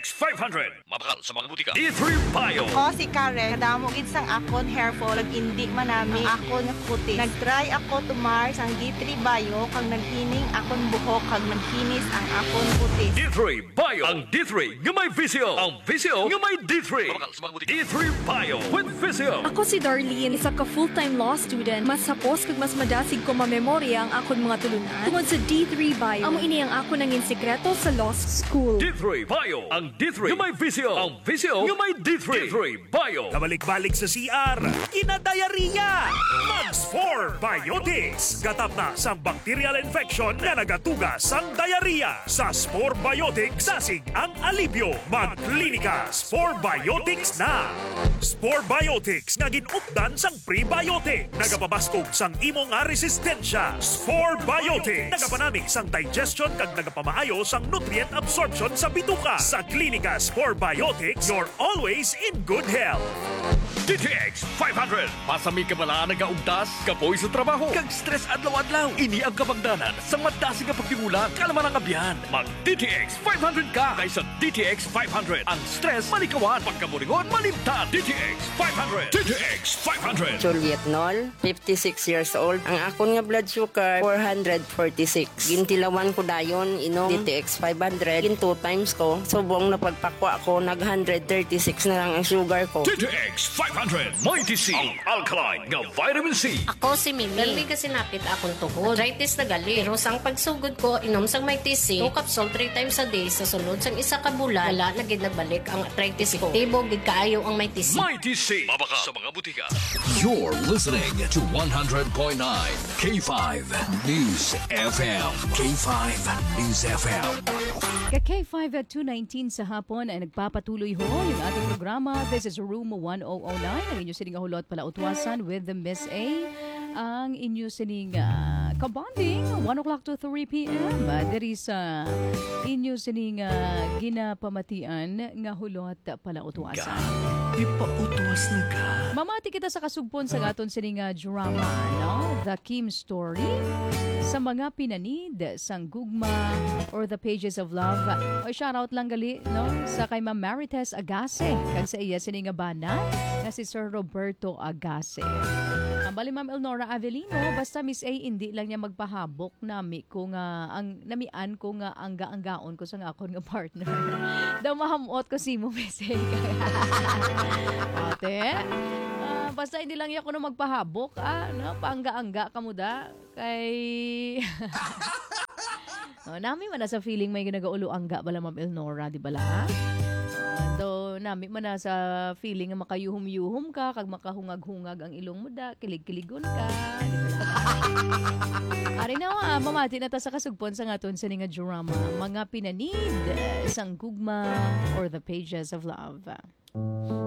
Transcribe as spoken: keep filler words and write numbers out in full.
X five hundred. Mabakal sa mga butika. D three Bio. O si Karen, kadamo gid sang akon hair fall, indi man nami akon puti. Nagtry ako tumar sang D three Bio kag naghining akon buhok kag naghinis ang akon puti. D three Bio. Ang D three nga may visio. Ang visio nga may D three. Mabakal sa mga butika. D three Bio with visio. Ako si Darlene, isa ka full-time law student. Mas hapos kag mas madasig ko mamemorya ang akon mga tulunan. Tungod sa D three Bio, amo ini ang ako nangin sekreto sa law school. D three Bio. Ang D three nga may visio. Ang visio nga may D three. D three Bio. Kabalik-balik sa C R, kinadayariya! Mags four Biotics. Gatap na sa bacterial infection na nagatugas sang diarrhea. Sa Spore Biotics, sasig ang alibyo. Magklinika, Spore Biotics na! Spore Biotics nga ginupdan sang prebiotic. Nagapabaskog sang imong nga resistensya. Spore Biotics. Nagapanami sang digestion kag nagapamaayo sang nutrient absorption sa bituka. Sa klinika Spore Biotics, you're always in good health. D T X five hundred. Pasami ka bala nagaugtas, kapoy sa trabaho, kag stress adlaw-adlaw. Ini ang kapagdanan sa madasig nga pagtimula, kalaman ang abyan. Mag D T X five hundred ka kaysa D T X five hundred. Ang stress malikawan, pagkamuringon malimtan. D T X five hundred. D T X five hundred. Juliet Nol, fifty-six years old. Ang akon nga blood sugar, four forty-six. Gintilawan ko dayon, inom D T X five hundred. Gin two times ko. Subong na pagpakwa ko, nag one thirty-six na lang ang sugar ko. D T X five hundred. Mighty C. Ang alkaline nga vitamin C. Ako si Mimi. Dali kasi napit akong tuhod. Arthritis na gali. Pero sang pagsugod ko, inom sang may T C, two capsule three times a day sa sunod sang isa ka bulan, wala na gid nagbalik ang arthritis ko. Tibog gid kaayo ang may T C. Mighty C. Mabakal sa mga butika. You're listening to one hundred point nine K five News F M. K five News F M. Ka-K five at two nineteen sa hapon ay nagpapatuloy ho yung ating programa. This is Room one oh oh nine. Ang inyo sining hulot pala utwasan with the Miss A. Ang inyo sining uh, kabanding one o'clock to three p.m. Uh, Diri sa inyo sining uh, ginapamatian nga hulot pala utwasan. Ipautwas na ka. Mamati kita sa kasugpon sa gaton sining uh, drama, no? The Kim Story. Sa mga pinanid, sang gugma, or the pages of love. O shoutout lang gali, no? Sa kay Ma'am Marites Agase. Kag sa iya sining nga bana na si Sir Roberto Agase. Ang bali Ma'am Elnora Avelino, basta Miss A, hindi lang niya magpahabok nami ko nga, ang, namian ko nga angga-anggaon ko sa nga akon nga partner. Daw mahamot ko si mo, Miss A. Ate, uh, basta hindi lang niya ko na magpahabok, ah, no? Paangga-angga ka mo da. Kay... no, nami man na sa feeling may ginagaulo angga bala Ma'am Elnora, di bala? Do nami man na sa feeling nga makayuhum-yuhum ka kag makahungag-hungag ang ilong mo da, kilig-kiligon ka, di bala? Ari na wa, mamati na ta sa kasugpon sa ngaton sa nga drama, mga pinanid, isang gugma or the pages of love.